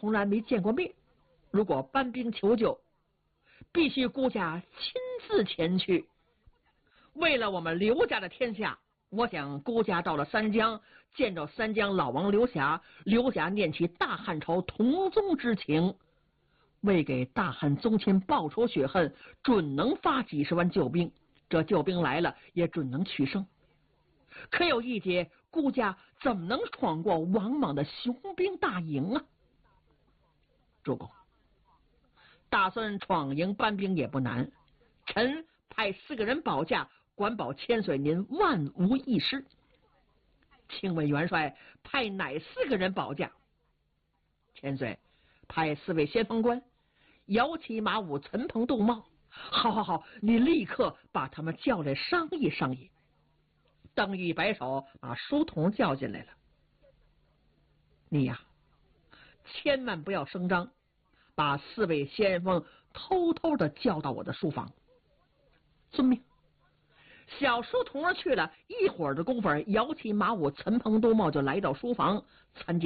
从来没见过面，如果搬兵求救，必须孤家亲自前去。为了我们刘家的天下，我想孤家到了三江，见着三江老王刘霞，刘家念起大汉朝同宗之情，为给大汉宗亲报仇雪恨，准能发几十万救兵。这救兵来了，也准能取胜。可有一节，孤家怎么能闯过王莽的雄兵大营啊？主公，打算闯营搬兵也不难，臣派4个人保驾，管保千岁您万无一失。请问元帅派哪4个人保驾？千岁派4位先锋官，摇旗马舞，岑彭杜茂。好，你立刻把他们叫来商议商议。邓玉摆手把书童叫进来了。你呀，千万不要声张，把4位先锋偷偷的叫到我的书房。遵命。小书童去了，一会儿的功夫，摇旗马舞，岑彭杜茂就来到书房参见。